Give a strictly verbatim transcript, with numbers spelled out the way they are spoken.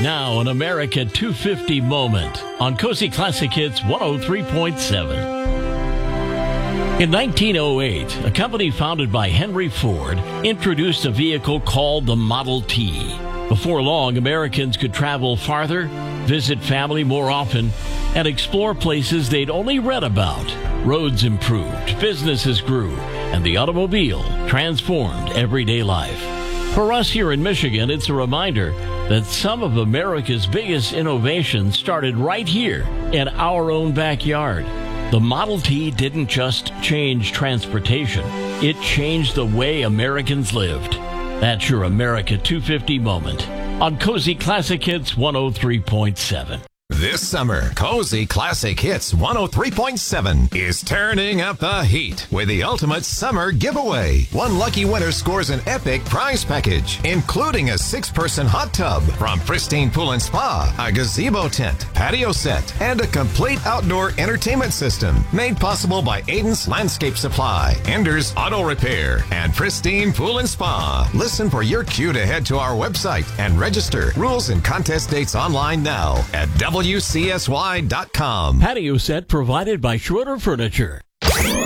Now, an America two fifty moment on Cozy Classic Hits one oh three point seven. In nineteen oh eight, a company founded by Henry Ford introduced a vehicle called the Model T. Before long, Americans could travel farther, visit family more often, and explore places they'd only read about. Roads improved, businesses grew, and the automobile transformed everyday life. For us here in Michigan, it's a reminder that some of America's biggest innovations started right here in our own backyard. The Model T didn't just change transportation, it changed the way Americans lived. That's your America two fifty moment on Cozy Classic Hits one oh three point seven. This summer, Cozy Classic Hits one oh three point seven is turning up the heat with the ultimate summer giveaway. One lucky winner scores an epic prize package, including a six-person hot tub from Pristine Pool and Spa, a gazebo tent, patio set, and a complete outdoor entertainment system made possible by Aiden's Landscape Supply, Ender's Auto Repair, and Pristine Pool and Spa. Listen for your cue to head to our website and register. Rules and contest dates online now at W C S Y dot com. Patio set provided by Schroeder Furniture.